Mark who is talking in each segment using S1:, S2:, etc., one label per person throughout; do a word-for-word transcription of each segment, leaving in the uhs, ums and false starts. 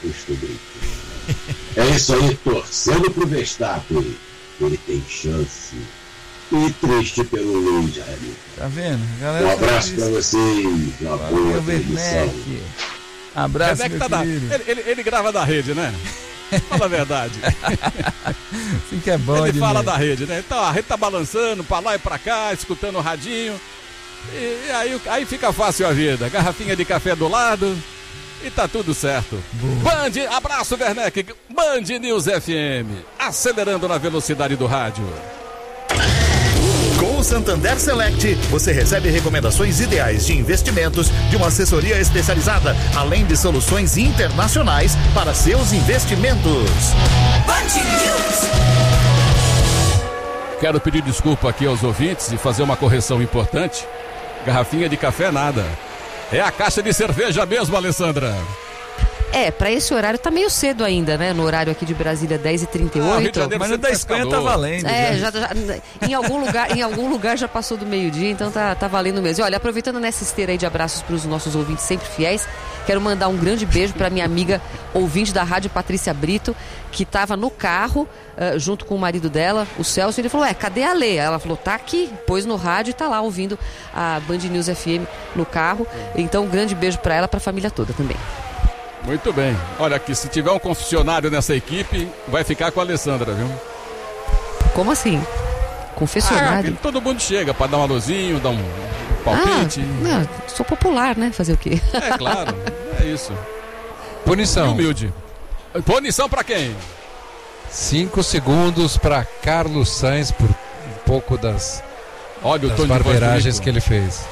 S1: Augusto Brito. É isso aí, torcendo pro Verstappen. Ele tem chance. E triste pelo Lewis Hamilton.
S2: Tá vendo? Galera,
S1: um abraço pra vocês. Uma boa transmissão.
S2: Abraço,
S3: Werneck
S2: meu
S3: tá da,
S2: querido.
S3: ele, ele, ele grava da rede, né? Fala a verdade.
S2: Assim que é bom,
S3: Ele
S2: de
S3: fala
S2: ver.
S3: da rede, né? Então a rede tá balançando pra lá e pra cá, escutando o radinho. E, e aí, aí fica fácil a vida. Garrafinha de café do lado e tá tudo certo.
S2: Boa.
S3: Band, abraço Werneck. Band News F M, acelerando na velocidade do rádio.
S4: Com o Santander Select, você recebe recomendações ideais de investimentos de uma assessoria especializada, além de soluções internacionais para seus investimentos.
S3: Quero pedir desculpa aqui aos ouvintes e fazer uma correção importante. Garrafinha de café nada. É a caixa de cerveja mesmo, Alessandra.
S5: É, pra esse horário tá meio cedo ainda, né? No horário aqui de Brasília, dez e trinta e oito.
S3: Ah, Rio de Janeiro
S2: Mas no da Espanha tá valendo.
S5: É,
S2: já.
S5: já, já, em, algum lugar, em algum lugar já passou do meio-dia, então tá, tá valendo mesmo. E olha, aproveitando nessa esteira aí de abraços pros nossos ouvintes sempre fiéis, quero mandar um grande beijo pra minha amiga ouvinte da rádio, Patrícia Brito, que tava no carro, uh, junto com o marido dela, o Celso, e ele falou, é, cadê a Lê? Ela falou, tá aqui, pôs no rádio e tá lá ouvindo a Band News F M no carro. Então um grande beijo pra ela, pra família toda também.
S3: Muito bem. Olha aqui, se tiver um confessionário nessa equipe, vai ficar com a Alessandra, viu?
S5: Como assim? Confessionário?
S3: Ah, todo mundo chega pra dar um alôzinho, dar um palpite.
S5: Ah, não, sou popular, né? Fazer o quê?
S3: É claro, é isso.
S6: Punição.
S3: E humilde. Punição pra quem?
S6: Cinco segundos para Carlos Sainz por um pouco das,
S3: Olha o
S6: das
S3: tom de voz
S6: barbeiragens
S3: bonito.
S6: que ele fez.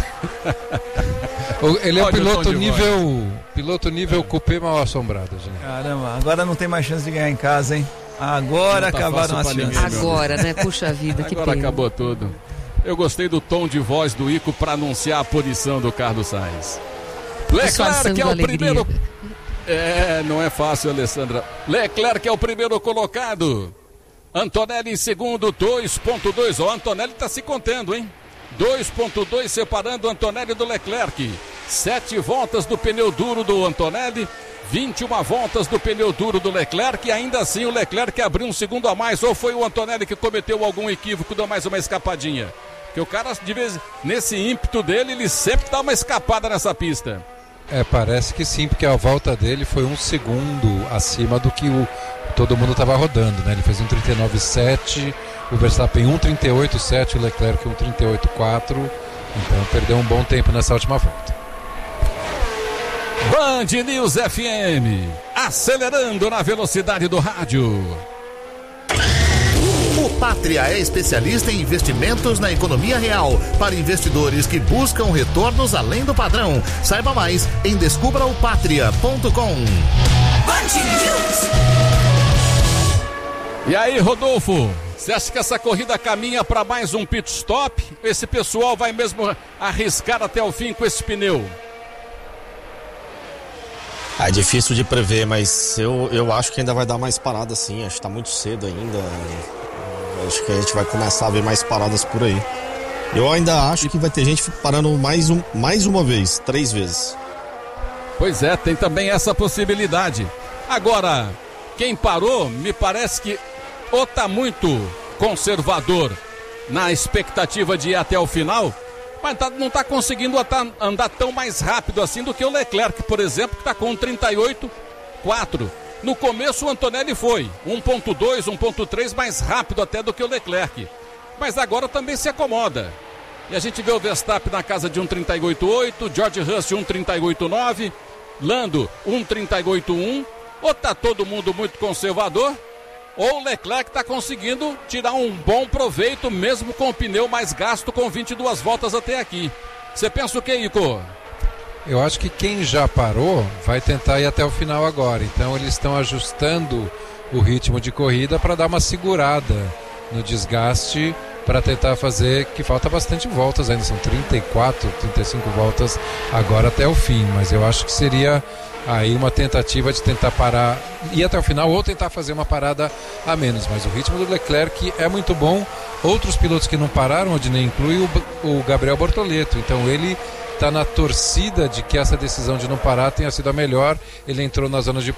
S6: Ele é
S3: Olha
S6: o
S3: o
S6: piloto
S3: tom de
S6: nível piloto nível cupê mal assombrado, gente.
S2: Caramba, agora não tem mais chance de ganhar em casa, hein? Agora
S3: Não tá
S2: acabaram
S3: fácil
S2: as
S3: pra
S2: chances.
S3: ninguém, meu
S5: Agora, né? Puxa vida, que
S3: Agora
S5: pena.
S3: acabou tudo. Eu gostei do tom de voz do Ico para anunciar a punição do Carlos Sainz. Leclerc é o
S5: alegria.
S3: primeiro. É, não é fácil, Alessandra. Leclerc é o primeiro colocado. Antonelli em segundo, dois ponto dois. O Antonelli está se contendo, hein? dois ponto dois separando o Antonelli do Leclerc. Sete voltas do pneu duro do Antonelli, vinte e uma voltas do pneu duro do Leclerc, e ainda assim o Leclerc abriu um segundo a mais, ou foi o Antonelli que cometeu algum equívoco, deu mais uma escapadinha? Porque o cara, de vez, nesse ímpeto dele, ele sempre dá uma escapada nessa pista.
S6: É, parece que sim, porque a volta dele foi um segundo acima do que o, todo mundo estava rodando, né? Ele fez um trinta e nove vírgula sete, o Verstappen um trinta e oito vírgula sete, o Leclerc um trinta e oito vírgula quatro, então perdeu um bom tempo nessa última volta.
S3: Band News F M, acelerando na velocidade do rádio.
S4: O Pátria é especialista em investimentos na economia real para investidores que buscam retornos além do padrão. Saiba mais em descubra o pátria ponto com.
S3: E aí, Rodolfo, você acha que essa corrida caminha para mais um pit stop? Esse pessoal vai mesmo arriscar até o fim com esse pneu?
S7: É difícil de prever, mas eu, eu acho que ainda vai dar mais paradas sim, acho que tá muito cedo ainda. Acho que a gente vai começar a ver mais paradas por aí. Eu ainda acho que vai ter gente parando mais, um, mais uma vez, três vezes.
S3: Pois é, tem também essa possibilidade. Agora, quem parou, me parece que ou tá muito conservador na expectativa de ir até o final, mas tá, não está conseguindo atar, andar tão mais rápido assim do que o Leclerc, por exemplo, que está com trinta e oito vírgula quatro. No começo o Antonelli foi um ponto dois, um ponto três mais rápido até do que o Leclerc. Mas agora também se acomoda. E a gente vê o Verstappen na casa de um trinta e oito vírgula oito, George Russell um trinta e oito vírgula nove, Lando um trinta e oito vírgula um. Ou tá todo mundo muito conservador, ou o Leclerc está conseguindo tirar um bom proveito mesmo com o pneu mais gasto com vinte e duas voltas até aqui. Você pensa o que, Ico?
S6: Eu acho que quem já parou vai tentar ir até o final agora. Então eles estão ajustando o ritmo de corrida para dar uma segurada no desgaste, para tentar fazer, que falta bastante voltas ainda, são trinta e quatro, trinta e cinco voltas agora até o fim. Mas eu acho que seria aí uma tentativa de tentar parar, ir até o final ou tentar fazer uma parada a menos. Mas o ritmo do Leclerc é muito bom. Outros pilotos que não pararam, onde nem inclui o, o Gabriel Bortoleto. Então ele está na torcida de que essa decisão de não parar tenha sido a melhor. Ele entrou na zona de